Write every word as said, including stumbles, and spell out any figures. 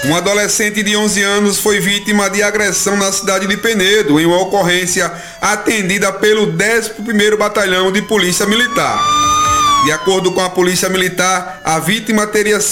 Um adolescente de onze anos foi vítima de agressão na cidade de Penedo, em uma ocorrência atendida pelo décimo primeiro Batalhão de Polícia Militar. De acordo com a Polícia Militar, a vítima teria